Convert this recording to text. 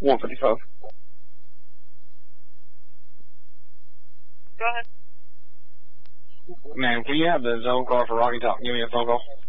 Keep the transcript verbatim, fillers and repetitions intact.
one fifty-five. Go ahead. Man, can you have the zone call for Rocky Top? Give me a phone call.